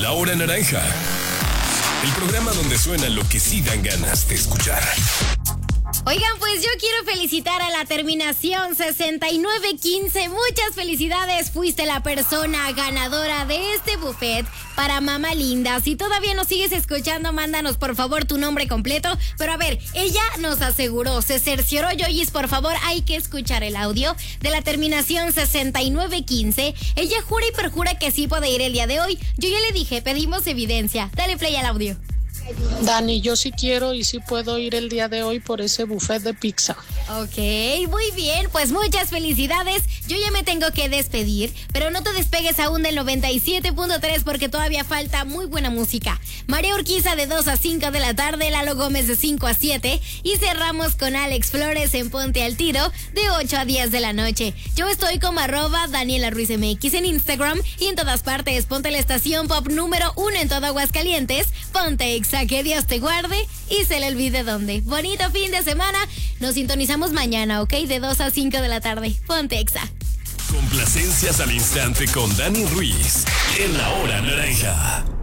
La Hora Naranja. El programa donde suena lo que sí dan ganas de escuchar. Oigan, pues yo quiero felicitar a la terminación 6915. Muchas felicidades, fuiste la persona ganadora de este buffet para Mamá Linda. Si todavía nos sigues escuchando, mándanos por favor tu nombre completo. Pero a ver, ella nos aseguró, se cercioró, Yoyis, por favor, hay que escuchar el audio de la terminación 6915. Ella jura y perjura que sí puede ir el día de hoy. Yo ya le dije, pedimos evidencia. Dale play al audio. Dani, yo sí quiero y sí puedo ir el día de hoy por ese buffet de pizza. Ok, muy bien, pues muchas felicidades. Yo ya me tengo que despedir, pero no te despegues aún del 97.3 porque todavía falta muy buena música. María Urquiza de 2 a 5 de la tarde, Lalo Gómez de 5 a 7 y cerramos con Alex Flores en Ponte al Tiro de 8 a 10 de la noche. Yo estoy como @DanielaRuizMX en Instagram y en todas partes. Ponte la estación pop número 1 en todo Aguascalientes. Ponte Exa, que Dios te guarde y se le olvide dónde. Bonito fin de semana. Nos sintonizamos mañana, ¿ok? De 2 a 5 de la tarde. Ponte Exa. Complacencias al instante con Dani Ruiz en La Hora Naranja.